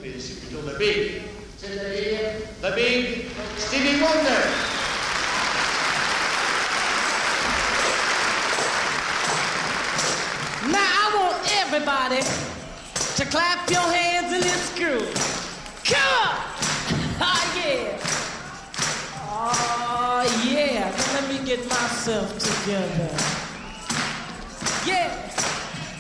c'est plutôt The Big. C'est-à-dire The Big Stevie Wonder. Now I want everybody to clap your hands in this groove. Come on! Oh yeah! Oh yeah! Now let me get myself together. Yeah!